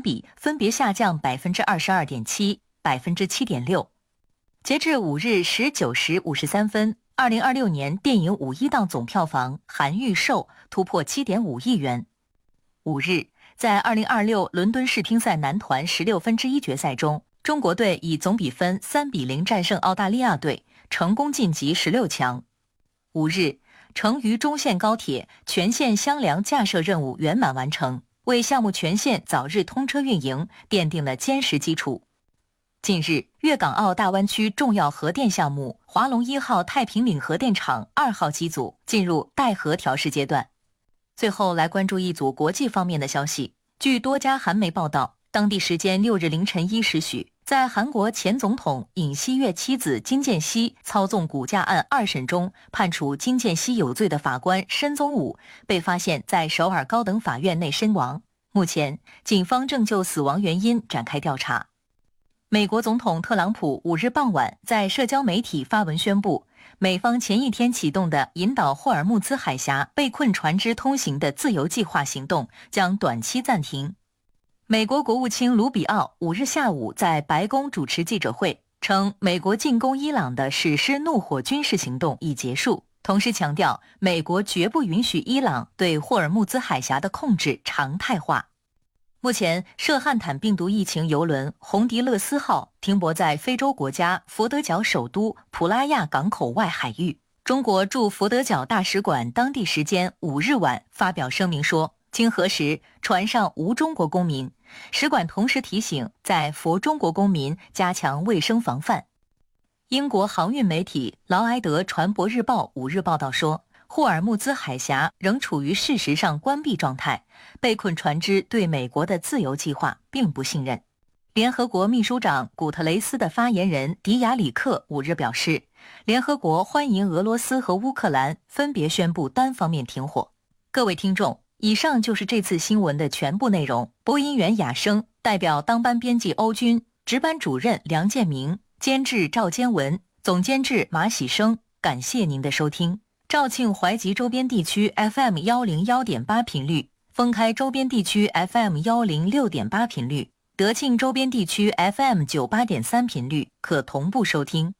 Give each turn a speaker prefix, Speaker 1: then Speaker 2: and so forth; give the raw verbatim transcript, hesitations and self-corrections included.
Speaker 1: 比分别下降百分之二十二点七、百分之七点六。截至五日十九时五十三分，二零二六年电影五一档总票房含预售突破七点五亿元。五日，在二零二六伦敦世乒赛男团十六分之一决赛中，中国队以总比分三比零战胜澳大利亚队，成功晋级十六强。五日，成渝中线高铁全线箱梁架设任务圆满完成，为项目全线早日通车运营奠定了坚实基础。近日，粤港澳大湾区重要核电项目华龙一号太平岭核电厂二号机组进入待核调试阶段。最后来关注一组国际方面的消息。据多家韩媒报道，当地时间六日凌晨一时许，在韩国前总统尹锡悦妻子金建熙操纵股价案二审中，判处金建熙有罪的法官申宗武被发现在首尔高等法院内身亡。目前，警方正就死亡原因展开调查。美国总统特朗普五日傍晚在社交媒体发文宣布，美方前一天启动的引导霍尔木兹海峡被困船只通行的自由计划行动将短期暂停。美国国务卿卢比奥五日下午在白宫主持记者会，称美国进攻伊朗的史诗怒火军事行动已结束，同时强调美国绝不允许伊朗对霍尔木兹海峡的控制常态化。目前，涉汉坦病毒疫情邮轮洪迪勒斯号停泊在非洲国家佛得角首都普拉亚港口外海域。中国驻佛得角大使馆当地时间五日晚发表声明说，经核实，船上无中国公民。使馆同时提醒在佛中国公民加强卫生防范。英国航运媒体劳埃德船舶日报五日报道说，霍尔木兹海峡仍处于事实上关闭状态，被困船只对美国的自由计划并不信任。联合国秘书长古特雷斯的发言人迪亚里克五日表示，联合国欢迎俄罗斯和乌克兰分别宣布单方面停火。各位听众，以上就是这次新闻的全部内容。播音员雅生，代表当班编辑欧军，值班主任梁建明，监制赵坚文，总监制马喜生。感谢您的收听。肇庆淮吉周边地区 F M 一零一点八 频率，丰开周边地区 F M 一零六点八 频率，德庆周边地区 F M 九十八点三 频率可同步收听。